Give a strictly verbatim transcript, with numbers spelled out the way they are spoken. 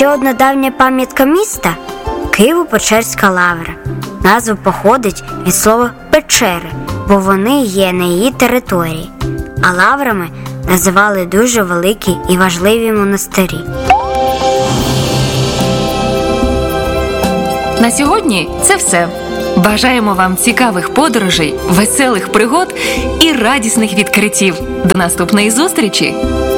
Ще одна давня пам'ятка міста – Києво-Печерська лавра. Назва походить від слова «печери», бо вони є на її території. А лаврами називали дуже великі і важливі монастирі. На сьогодні це все. Бажаємо вам цікавих подорожей, веселих пригод і радісних відкриттів. До наступної зустрічі!